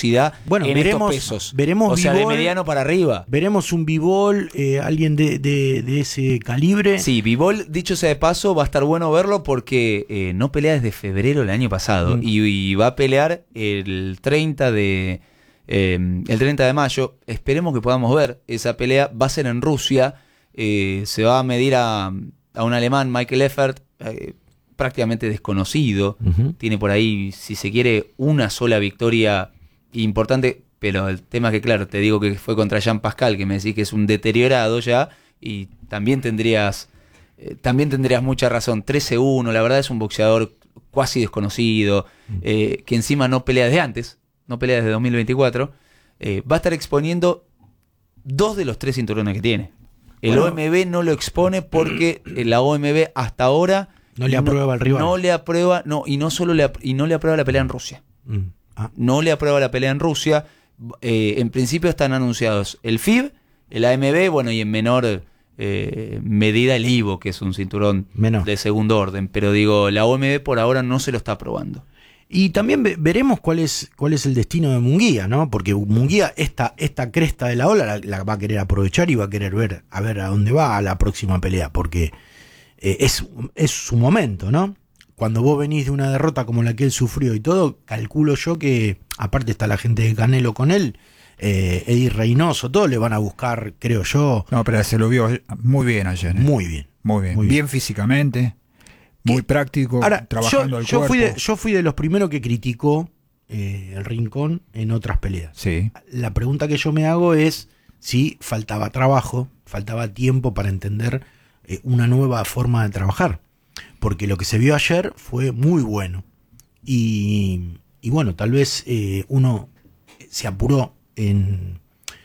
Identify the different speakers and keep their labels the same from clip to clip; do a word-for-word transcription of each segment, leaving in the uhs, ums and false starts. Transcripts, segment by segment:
Speaker 1: velocidad
Speaker 2: bueno,
Speaker 1: en
Speaker 2: veremos,
Speaker 1: estos pesos.
Speaker 2: Veremos
Speaker 1: o sea,
Speaker 2: B-Ball,
Speaker 1: de mediano para arriba.
Speaker 2: Veremos un B-Ball, eh, alguien de, de, de ese calibre.
Speaker 1: Sí, B-Ball, dicho sea de paso, va a estar bueno verlo porque eh, no pelea desde febrero del año pasado. Mm. Y, y va a pelear el treinta de... Eh, el treinta de mayo. Esperemos que podamos ver esa pelea. Va a ser en Rusia. Eh, se va a medir a, a un alemán, Michael Effert, eh, prácticamente desconocido. Uh-huh. Tiene por ahí, si se quiere, una sola victoria importante. Pero el tema es que, claro, te digo que fue contra Jean Pascal, que me decís que es un deteriorado ya. Y también tendrías eh, también tendrías mucha razón. trece uno, la verdad es un boxeador cuasi desconocido, eh, que encima no pelea desde antes. No pelea desde dos mil veinticuatro, eh, va a estar exponiendo dos de los tres cinturones que tiene. El bueno, O M B no lo expone porque la O M B hasta ahora
Speaker 2: no le aprueba
Speaker 1: no,
Speaker 2: al rival.
Speaker 1: No le aprueba, no, y no solo le, y no le aprueba la pelea en Rusia. Mm. Ah. No le aprueba la pelea en Rusia. Eh, en principio están anunciados el F I B, el A M B, bueno, y en menor eh, medida el I V O, que es un cinturón menor de segundo orden. Pero digo, la O M B por ahora no se lo está aprobando.
Speaker 2: Y también ve, veremos cuál es cuál es el destino de Munguía, ¿no? Porque Munguía, esta, esta cresta de la ola la, la va a querer aprovechar y va a querer ver a ver a dónde va a la próxima pelea, porque eh, es, es su momento, ¿no? Cuando vos venís de una derrota como la que él sufrió y todo, calculo yo que, aparte está la gente de Canelo con él, eh, Eddie Reynoso, todos le van a buscar, creo yo.
Speaker 3: No, pero se lo vio muy bien ayer, ¿eh?
Speaker 2: Muy bien.
Speaker 3: Muy bien.
Speaker 2: Muy bien.
Speaker 3: Bien físicamente. Muy práctico,
Speaker 2: ahora,
Speaker 3: trabajando
Speaker 2: yo,
Speaker 3: el
Speaker 2: yo
Speaker 3: cuerpo.
Speaker 2: Fui de, yo fui de los primeros que criticó eh, el Rincón en otras peleas.
Speaker 3: Sí.
Speaker 2: La pregunta que yo me hago es si faltaba trabajo, faltaba tiempo para entender eh, una nueva forma de trabajar. Porque lo que se vio ayer fue muy bueno. Y, y bueno, tal vez eh, uno se apuró en,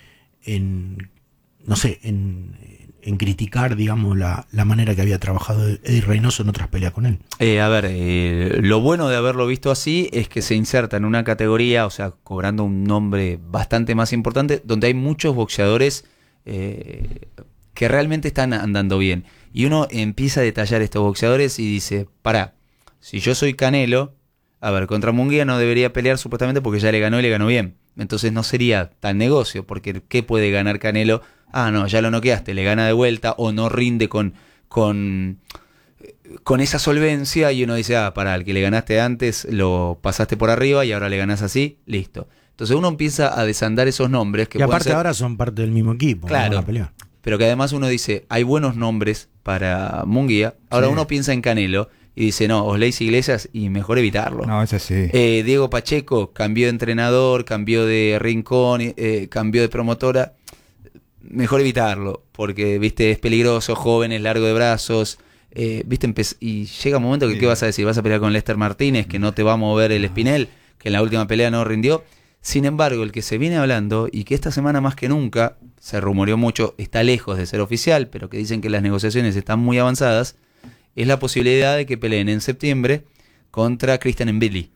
Speaker 2: en no sé, en... en criticar, digamos, la, la manera que había trabajado Eddie Reynoso en otras peleas con él.
Speaker 1: Eh, a ver, eh, lo bueno de haberlo visto así es que se inserta en una categoría, o sea, cobrando un nombre bastante más importante, donde hay muchos boxeadores eh, que realmente están andando bien. Y uno empieza a detallar estos boxeadores y dice, pará, si yo soy Canelo, a ver, contra Munguía no debería pelear supuestamente porque ya le ganó y le ganó bien. Entonces no sería tan negocio, porque ¿qué puede ganar Canelo? Ah, no, ya lo noqueaste, le gana de vuelta o no rinde con, con, con esa solvencia y uno dice, ah, pará, al que le ganaste antes lo pasaste por arriba y ahora le ganás así, listo. Entonces uno empieza a desandar esos nombres que
Speaker 2: y aparte
Speaker 1: ser,
Speaker 2: ahora son parte del mismo equipo.
Speaker 1: Claro,
Speaker 2: ¿no?
Speaker 1: Pero que además uno dice, hay buenos nombres para Munguía, ahora sí. Uno piensa en Canelo y dice, no, Osleis Iglesias y mejor evitarlo.
Speaker 3: No, ese sí.
Speaker 1: Eh, Diego Pacheco cambió de entrenador, cambió de rincón, eh, cambió de promotora. Mejor evitarlo, porque, viste, es peligroso, jóvenes, largo de brazos, eh, viste, y llega un momento que, sí. ¿Qué vas a decir? ¿Vas a pelear con Lester Martínez, que no te va a mover el espinel, que en la última pelea no rindió? Sin embargo, el que se viene hablando, y que esta semana más que nunca, se rumoreó mucho, está lejos de ser oficial, pero que dicen que las negociaciones están muy avanzadas, es la posibilidad de que peleen en septiembre contra Christian Mbili.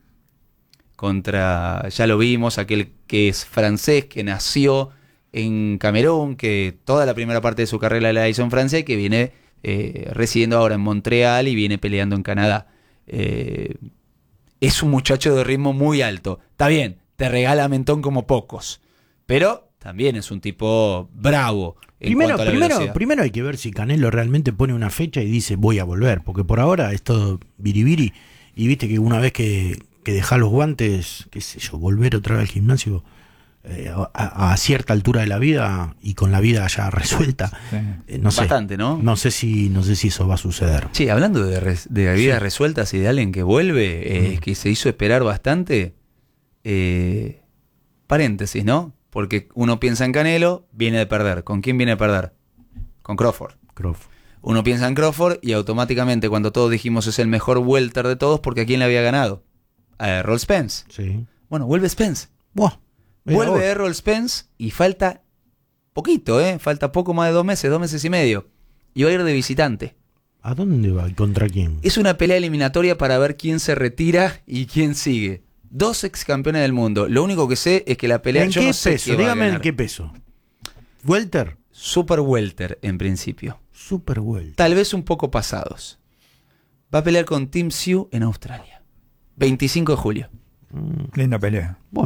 Speaker 1: Contra, ya lo vimos, aquel que es francés, que nació en Camerún, que toda la primera parte de su carrera la hizo en Francia y que viene eh, residiendo ahora en Montreal y viene peleando en Canadá. Eh, es un muchacho de ritmo muy alto. Está bien, te regala mentón como pocos, pero también es un tipo bravo. En
Speaker 2: primero,
Speaker 1: cuanto a la
Speaker 2: primero,
Speaker 1: velocidad.
Speaker 2: primero hay que ver si Canelo realmente pone una fecha y dice voy a volver, porque por ahora es todo biribiri, y viste que una vez que, que dejás los guantes, qué sé yo, volver otra vez al gimnasio, Eh, a, a cierta altura de la vida y con la vida ya resuelta,
Speaker 3: sí.
Speaker 2: eh, no sé,
Speaker 1: bastante, ¿no?
Speaker 2: No sé si, no sé si eso va a suceder.
Speaker 1: Sí, hablando de, res, de vidas sí. resueltas y de alguien que vuelve, eh, mm. que se hizo esperar bastante, eh, paréntesis, ¿no? Porque uno piensa en Canelo, viene de perder. ¿Con quién viene a perder? Con Crawford.
Speaker 2: Crawford.
Speaker 1: Uno piensa en Crawford y automáticamente cuando todos dijimos es el mejor welter de todos, porque ¿a quién le había ganado? A Errol Spence.
Speaker 2: Sí.
Speaker 1: Bueno, vuelve Spence.
Speaker 2: Buah.
Speaker 1: Vuelve vos. Errol Spence y falta poquito, ¿eh? Falta poco más de dos meses, dos meses y medio. Y va a ir de visitante.
Speaker 2: ¿A dónde va? ¿Contra quién?
Speaker 1: Es una pelea eliminatoria para ver quién se retira y quién sigue. Dos ex campeones del mundo. Lo único que sé es que la pelea...
Speaker 2: ¿En
Speaker 1: yo
Speaker 2: qué
Speaker 1: no sé
Speaker 2: peso?
Speaker 1: qué
Speaker 2: Dígame en qué peso. ¿Welter?
Speaker 1: Super welter, en principio.
Speaker 2: Super welter.
Speaker 1: Tal vez un poco pasados. Va a pelear con Tim Tszyu en Australia. veinticinco de julio.
Speaker 3: Mm. Linda pelea.
Speaker 2: Bueno.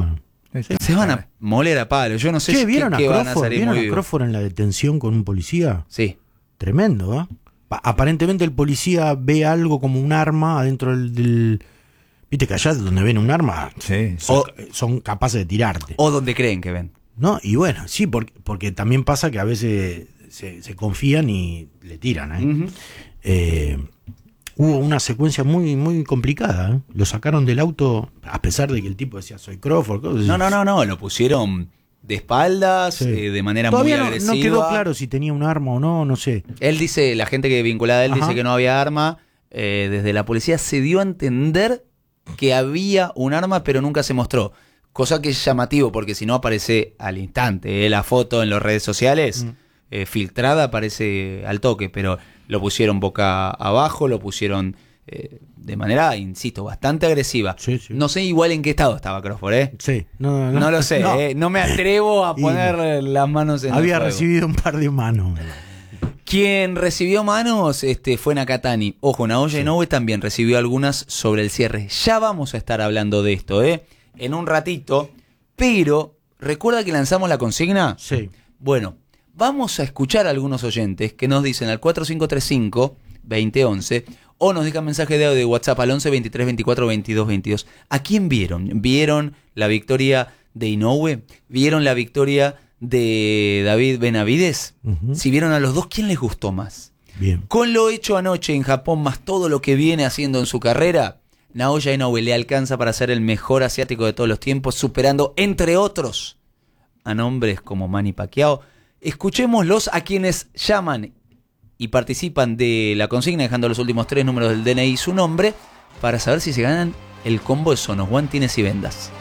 Speaker 3: Sí.
Speaker 1: Se van a moler a palo. Yo no sé
Speaker 2: Che,
Speaker 1: si
Speaker 2: ¿vieron,
Speaker 1: qué,
Speaker 2: a
Speaker 1: qué van a
Speaker 2: Crawford,
Speaker 1: salir
Speaker 2: ¿vieron
Speaker 1: muy
Speaker 2: a
Speaker 1: vivos.
Speaker 2: Crawford en la detención con un policía?
Speaker 1: Sí.
Speaker 2: Tremendo, ¿eh? Pa- Aparentemente el policía ve algo como un arma adentro del... del- Viste que allá donde ven un arma
Speaker 3: Sí.
Speaker 2: son,
Speaker 1: O-
Speaker 2: son capaces de tirarte.
Speaker 1: O donde creen que ven.
Speaker 2: ¿No? Y bueno, sí, porque, porque también pasa que a veces se, se confían y le tiran. ¿eh?
Speaker 1: Ujú.
Speaker 2: Eh, hubo una secuencia muy muy complicada. ¿eh? Lo sacaron del auto a pesar de que el tipo decía soy Crawford. cosas así.
Speaker 1: No, no, no, no. Lo pusieron de espaldas,
Speaker 2: Sí.
Speaker 1: eh, de manera
Speaker 2: Todavía
Speaker 1: muy
Speaker 2: no,
Speaker 1: agresiva.
Speaker 2: no quedó claro si tenía un arma o no, no sé.
Speaker 1: Él dice, la gente que vinculada a él
Speaker 2: Ajá.
Speaker 1: dice que no había arma. Eh, desde la policía se dio a entender que había un arma, pero nunca se mostró. Cosa que es llamativo, porque si no aparece al instante. eh, La foto en las redes sociales,
Speaker 2: Mm.
Speaker 1: eh, filtrada, aparece al toque, pero lo pusieron boca abajo, lo pusieron eh, de manera, insisto, bastante agresiva.
Speaker 2: Sí, sí.
Speaker 1: No sé igual en qué estado estaba Crawford, ¿eh?
Speaker 2: Sí, no,
Speaker 1: No, lo sé,
Speaker 2: no.
Speaker 1: eh, no me atrevo a
Speaker 2: Y-
Speaker 1: poner las manos en
Speaker 2: Había
Speaker 1: el fuego.
Speaker 2: recibido un par de manos.
Speaker 1: Quien recibió manos este, fue Nakatani. Ojo, Naoya Inoue también recibió algunas sobre el cierre. Ya vamos a estar hablando de esto, ¿eh? En un ratito. Pero, ¿recuerda que lanzamos la consigna?
Speaker 2: Sí.
Speaker 1: Bueno, vamos a escuchar a algunos oyentes que nos dicen al cuatro cinco tres cinco, dos cero uno uno o nos dejan mensaje de audio de WhatsApp al once veintitrés veinticuatro veintidós veintidós. ¿A quién vieron? ¿Vieron la victoria de Inoue? ¿Vieron la victoria de David Benavides?
Speaker 2: Ujú.
Speaker 1: Si vieron a los dos, ¿quién les gustó más?
Speaker 2: Bien.
Speaker 1: Con lo hecho anoche en Japón, más todo lo que viene haciendo en su carrera, Naoya Inoue le alcanza para ser el mejor asiático de todos los tiempos, superando, entre otros, a nombres como Manny Pacquiao. Escuchémoslos a quienes llaman y participan de la consigna, dejando los últimos tres números del D N I y su nombre, para saber si se ganan el combo de sonos, guantines y vendas.